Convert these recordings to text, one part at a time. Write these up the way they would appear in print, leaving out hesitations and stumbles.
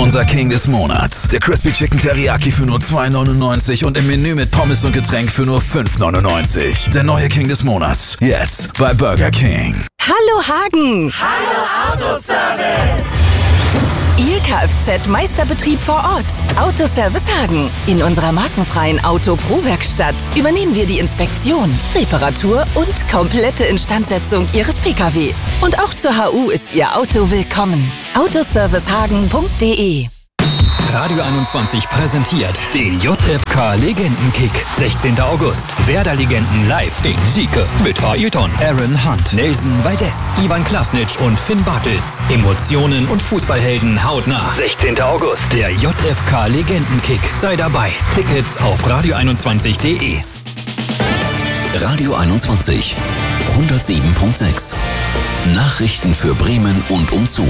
Unser King des Monats. Der Crispy Chicken Teriyaki für nur $2,99 und im Menü mit Pommes und Getränk für nur $5,99. Der neue King des Monats. Jetzt bei Burger King. Hallo Hagen. Hallo Autoservice. Ihr Kfz-Meisterbetrieb vor Ort. Autoservice Hagen. In unserer markenfreien Auto-Pro-Werkstatt übernehmen wir die Inspektion, Reparatur und komplette Instandsetzung Ihres Pkw. Und auch zur HU ist Ihr Auto willkommen. Autoservicehagen.de. Radio 21 präsentiert den JFK Legendenkick. 16. August. Werder-Legenden live in Sieke mit Ailton, Aaron Hunt, Nelson Valdez, Ivan Klasnic und Finn Bartels. Emotionen und Fußballhelden hautnah. 16. August. Der JFK Legendenkick. Sei dabei. Tickets auf radio21.de. Radio 21 107.6. Nachrichten für Bremen und umzu.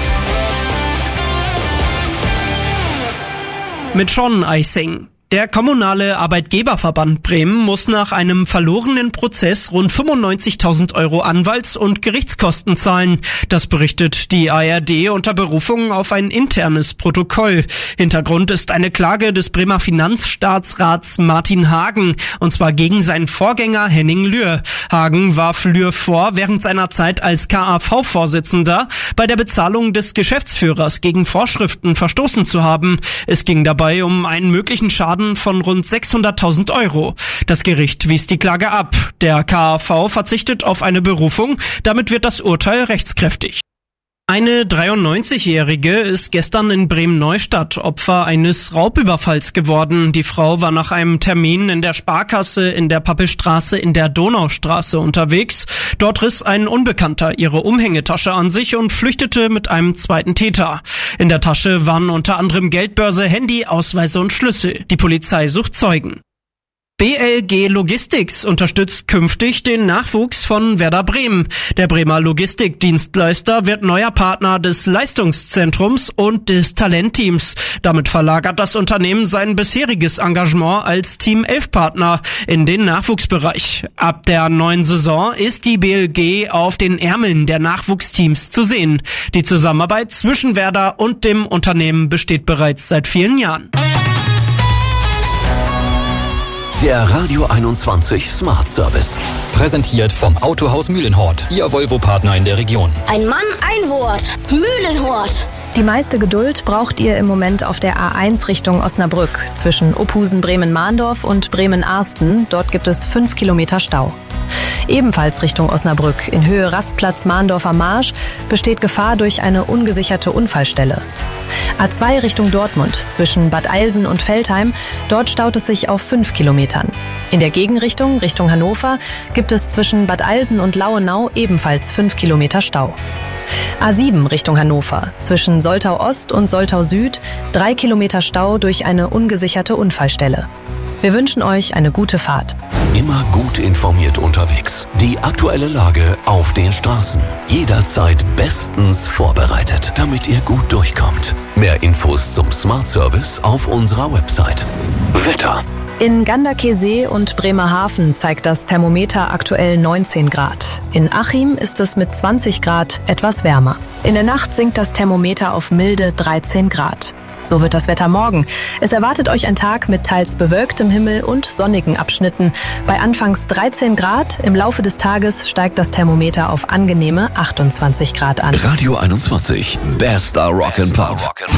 Mit Sean Eising. Der kommunale Arbeitgeberverband Bremen muss nach einem verlorenen Prozess rund 95.000 € Anwalts- und Gerichtskosten zahlen. Das berichtet die ARD unter Berufung auf ein internes Protokoll. Hintergrund ist eine Klage des Bremer Finanzstaatsrats Martin Hagen, und zwar gegen seinen Vorgänger Henning Lühr. Hagen warf Lühr vor, während seiner Zeit als KAV-Vorsitzender bei der Bezahlung des Geschäftsführers gegen Vorschriften verstoßen zu haben. Es ging dabei um einen möglichen Schaden von rund 600.000 €. Das Gericht wies die Klage ab. Der KAV verzichtet auf eine Berufung. Damit wird das Urteil rechtskräftig. Eine 93-Jährige ist gestern in Bremen-Neustadt Opfer eines Raubüberfalls geworden. Die Frau war nach einem Termin in der Sparkasse in der Pappelstraße in der Donaustraße unterwegs. Dort riss ein Unbekannter ihre Umhängetasche an sich und flüchtete mit einem zweiten Täter. In der Tasche waren unter anderem Geldbörse, Handy, Ausweise und Schlüssel. Die Polizei sucht Zeugen. BLG Logistics unterstützt künftig den Nachwuchs von Werder Bremen. Der Bremer Logistikdienstleister wird neuer Partner des Leistungszentrums und des Talentteams. Damit verlagert das Unternehmen sein bisheriges Engagement als Team 11 Partner in den Nachwuchsbereich. Ab der neuen Saison ist die BLG auf den Ärmeln der Nachwuchsteams zu sehen. Die Zusammenarbeit zwischen Werder und dem Unternehmen besteht bereits seit vielen Jahren. Der Radio 21 Smart Service. Präsentiert vom Autohaus Mühlenhort, Ihr Volvo-Partner in der Region. Ein Mann, ein Wort. Mühlenhort. Die meiste Geduld braucht ihr im Moment auf der A1 Richtung Osnabrück zwischen Opusen-Bremen-Mahndorf und Bremen-Arsten. Dort gibt es 5 Kilometer Stau. Ebenfalls Richtung Osnabrück, in Höhe Rastplatz Mahndorfer Marsch, besteht Gefahr durch eine ungesicherte Unfallstelle. A2 Richtung Dortmund, zwischen Bad Eilsen und Veltheim, dort staut es sich auf 5 Kilometern. In der Gegenrichtung, Richtung Hannover, gibt es zwischen Bad Eilsen und Lauenau ebenfalls 5 Kilometer Stau. A7 Richtung Hannover, zwischen Soltau Ost und Soltau Süd, 3 Kilometer Stau durch eine ungesicherte Unfallstelle. Wir wünschen euch eine gute Fahrt. Immer gut informiert unterwegs. Die aktuelle Lage auf den Straßen. Jederzeit bestens vorbereitet, damit ihr gut durchkommt. Mehr Infos zum Smart Service auf unserer Website. Wetter. In Ganderkesee und Bremerhaven zeigt das Thermometer aktuell 19 Grad. In Achim ist es mit 20 Grad etwas wärmer. In der Nacht sinkt das Thermometer auf milde 13 Grad. So wird das Wetter morgen. Es erwartet euch ein Tag mit teils bewölktem Himmel und sonnigen Abschnitten. Bei anfangs 13 Grad, im Laufe des Tages steigt das Thermometer auf angenehme 28 Grad an. Radio 21, bester Rock'n'Pop.